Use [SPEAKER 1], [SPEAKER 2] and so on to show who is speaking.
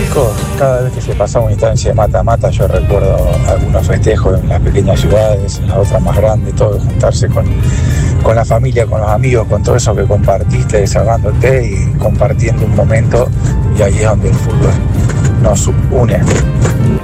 [SPEAKER 1] chicos, cada vez que se pasaba una instancia de mata-mata, yo recuerdo algunos festejos en las pequeñas ciudades, en las otras más grandes, todo juntarse con la familia, con los amigos, con todo eso que compartiste, desahogándote y compartiendo un momento, y ahí es donde el fútbol nos une.